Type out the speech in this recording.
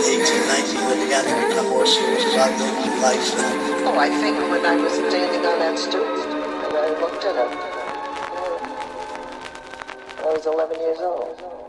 18, 19, when began to become more serious about their life? Oh, I think when I was standing on that stoop, and I looked at him, I was 11 years old.